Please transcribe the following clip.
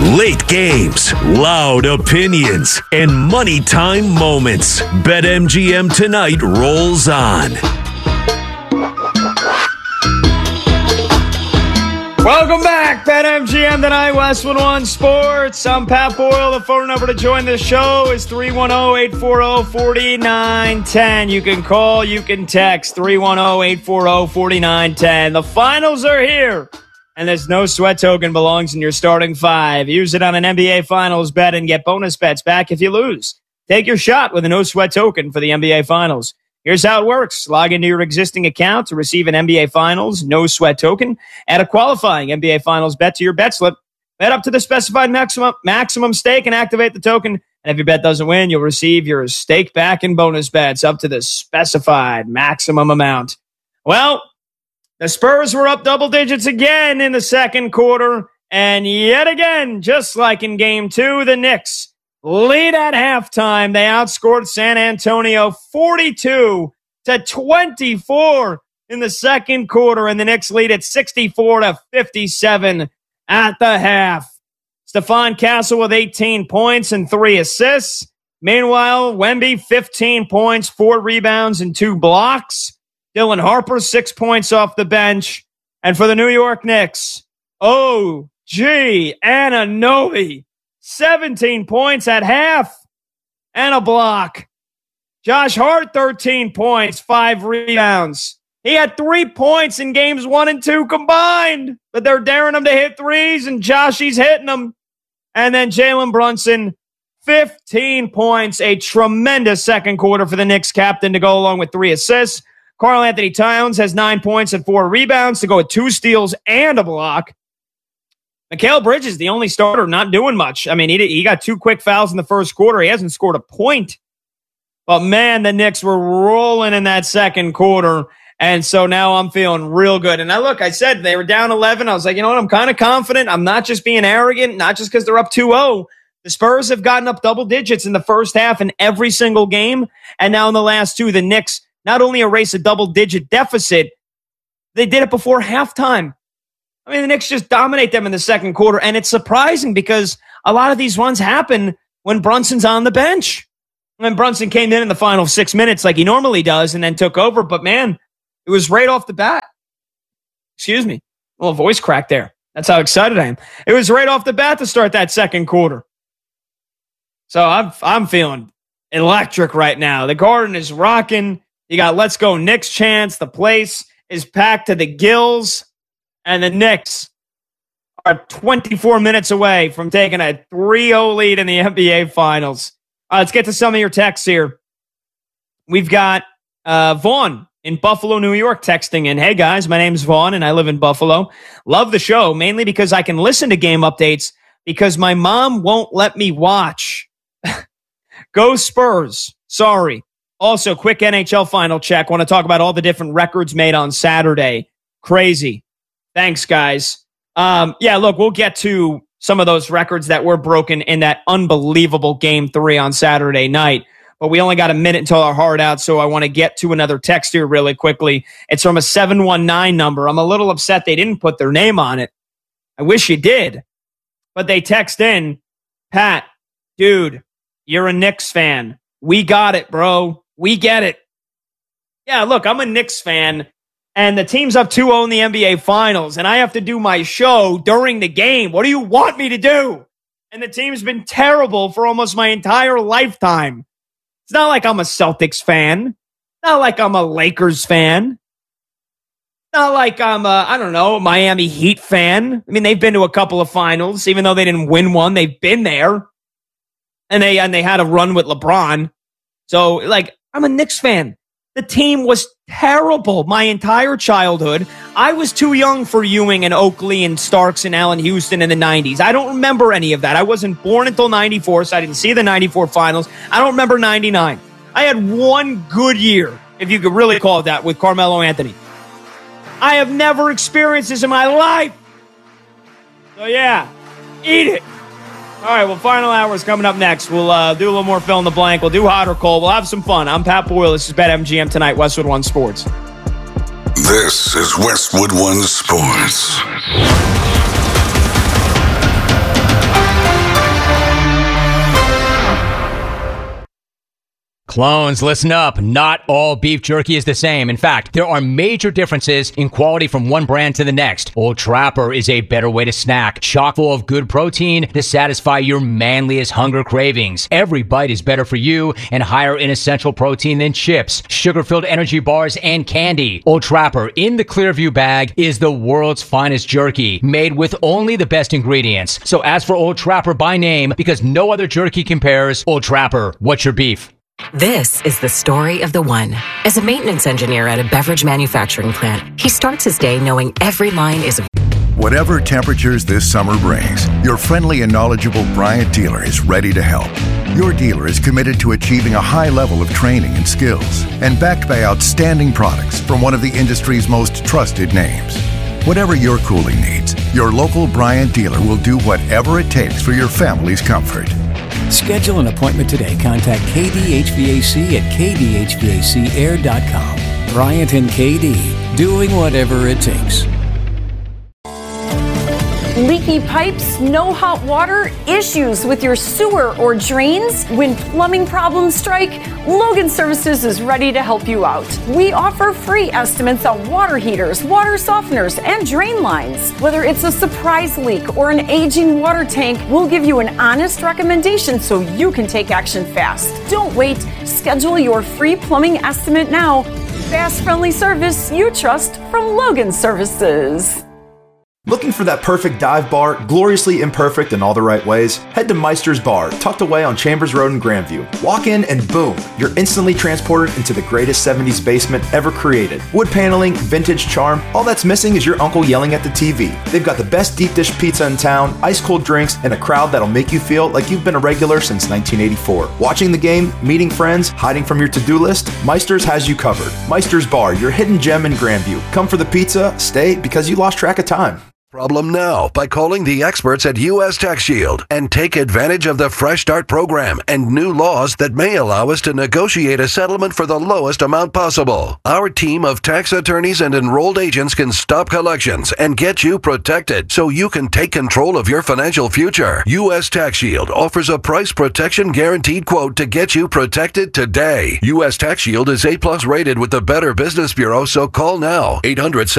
Late games, loud opinions, and money time moments. BetMGM tonight rolls on. Welcome back, BetMGM tonight, Westwood One Sports. I'm Pat Boyle. The phone number to join the show is 310-840-4910. You can call, you can text, 310-840-4910. The finals are here, and there's no sweat token belongs in your starting five. Use it on an NBA Finals bet and get bonus bets back if you lose. Take your shot with a no sweat token for the NBA Finals. Here's how it works. Log into your existing account to receive an NBA Finals no sweat token. Add a qualifying NBA Finals bet to your bet slip. Bet up to the specified maximum stake and activate the token. And if your bet doesn't win, you'll receive your stake back in bonus bets up to the specified maximum amount. Well, the Spurs were up double digits again in the second quarter. And yet again, just like in game two, the Knicks lead at halftime. They outscored San Antonio 42-24 in the second quarter, and the Knicks lead at 64-57 at the half. Stephon Castle with 18 points and 3 assists. Meanwhile, Wemby, 15 points, 4 rebounds, and 2 blocks. Dylan Harper, 6 points off the bench. And for the New York Knicks, OG Anunoby, 17 points at half and a block. Josh Hart, 13 points, 5 rebounds. He had 3 points in games 1 and 2 combined, but they're daring him to hit threes, and Joshy's hitting them. And then Jalen Brunson, 15 points, a tremendous second quarter for the Knicks captain to go along with 3 assists. Karl Anthony Towns has 9 points and 4 rebounds to go with 2 steals and a block. Mikal Bridges, the only starter, not doing much. I mean, he got 2 quick fouls in the first quarter. He hasn't scored a point. But, man, the Knicks were rolling in that second quarter. And so now I'm feeling real good. And I said they were down 11. I was like, you know what? I'm kind of confident. I'm not just being arrogant, not just because they're up 2-0. The Spurs have gotten up double digits in the first half in every single game. And now in the last 2, the Knicks not only erase a double-digit deficit, they did it before halftime. I mean, the Knicks just dominate them in the second quarter, and it's surprising because a lot of these runs happen when Brunson's on the bench. When Brunson came in the final 6 minutes like he normally does and then took over, but man, it was right off the bat. Excuse me. A little voice crack there. That's how excited I am. It was right off the bat to start that second quarter. So I'm feeling electric right now. The Garden is rocking. You got Let's Go Knicks chants. The place is packed to the gills. And the Knicks are 24 minutes away from taking a 3-0 lead in the NBA Finals. Let's get to some of your texts here. We've got Vaughn in Buffalo, New York, texting in. Hey, guys, my name's Vaughn, and I live in Buffalo. Love the show, mainly because I can listen to game updates because my mom won't let me watch. Go Spurs. Sorry. Also, quick NHL final check. Want to talk about all the different records made on Saturday. Crazy. Thanks, guys. Look, we'll get to some of those records that were broken in that unbelievable Game 3 on Saturday night. But we only got a minute until our heart out, so I want to get to another text here really quickly. It's from a 719 number. I'm a little upset they didn't put their name on it. I wish you did. But they text in, Pat, dude, you're a Knicks fan. We got it, bro. We get it. Yeah, look, I'm a Knicks fan. And the team's up 2-0 in the NBA Finals, and I have to do my show during the game. What do you want me to do? And the team's been terrible for almost my entire lifetime. It's not like I'm a Celtics fan. It's not like I'm a Lakers fan. It's not like I'm a Miami Heat fan. I mean, they've been to a couple of finals. Even though they didn't win one, they've been there. And they had a run with LeBron. So, I'm a Knicks fan. The team was terrible my entire childhood. I was too young for Ewing and Oakley and Starks and Allen Houston in the 90s. I don't remember any of that. I wasn't born until 94, so I didn't see the 94 finals. I don't remember 99. I had one good year, if you could really call it that, with Carmelo Anthony. I have never experienced this in my life. So yeah, eat it. All right, well, final hour is coming up next. We'll do a little more fill in the blank. We'll do hot or cold. We'll have some fun. I'm Pat Boyle. This is BetMGM tonight, Westwood One Sports. This is Westwood One Sports. Clones, listen up. Not all beef jerky is the same. In fact, there are major differences in quality from one brand to the next. Old Trapper is a better way to snack, chock full of good protein to satisfy your manliest hunger cravings. Every bite is better for you and higher in essential protein than chips, sugar-filled energy bars, and candy. Old Trapper in the Clearview bag is the world's finest jerky, made with only the best ingredients. So ask for Old Trapper by name because no other jerky compares. Old Trapper, what's your beef? This is the story of the one. As a maintenance engineer at a beverage manufacturing plant, he starts his day knowing every line is a... Whatever temperatures this summer brings, your friendly and knowledgeable Bryant dealer is ready to help. Your dealer is committed to achieving a high level of training and skills and backed by outstanding products from one of the industry's most trusted names. Whatever your cooling needs, your local Bryant dealer will do whatever it takes for your family's comfort. Schedule an appointment today. Contact KD HVAC at kdhvacair.com. Bryant and KD, doing whatever it takes. Leaky pipes, no hot water, issues with your sewer or drains? When plumbing problems strike, Logan Services is ready to help you out. We offer free estimates on water heaters, water softeners, and drain lines. Whether it's a surprise leak or an aging water tank, we'll give you an honest recommendation so you can take action fast. Don't wait. Schedule your free plumbing estimate now. Fast, friendly service you trust from Logan Services. Looking for that perfect dive bar, gloriously imperfect in all the right ways? Head to Meister's Bar, tucked away on Chambers Road in Grandview. Walk in and boom, you're instantly transported into the greatest 70s basement ever created. Wood paneling, vintage charm, all that's missing is your uncle yelling at the TV. They've got the best deep dish pizza in town, ice cold drinks, and a crowd that'll make you feel like you've been a regular since 1984. Watching the game, meeting friends, hiding from your to-do list, Meister's has you covered. Meister's Bar, your hidden gem in Grandview. Come for the pizza, stay because you lost track of time. Problem now by calling the experts at U.S. Tax Shield and take advantage of the Fresh Start program and new laws that may allow us to negotiate a settlement for the lowest amount possible. Our team of tax attorneys and enrolled agents can stop collections and get you protected so you can take control of your financial future. U.S. Tax Shield offers a price protection guaranteed quote to get you protected today. U.S. Tax Shield is A+ rated with the Better Business Bureau, so call now. 800